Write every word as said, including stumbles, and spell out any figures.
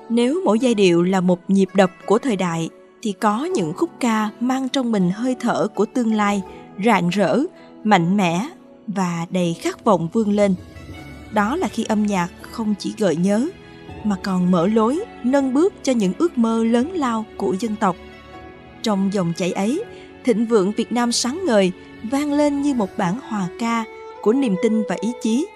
Nếu mỗi giai điệu là một nhịp đập của thời đại, thì có những khúc ca mang trong mình hơi thở của tương lai, rạng rỡ, mạnh mẽ và đầy khát vọng vươn lên. Đó là khi âm nhạc không chỉ gợi nhớ, mà còn mở lối, nâng bước cho những ước mơ lớn lao của dân tộc. Trong dòng chảy ấy, thịnh vượng Việt Nam sáng ngời, vang lên như một bản hòa ca của niềm tin và ý chí.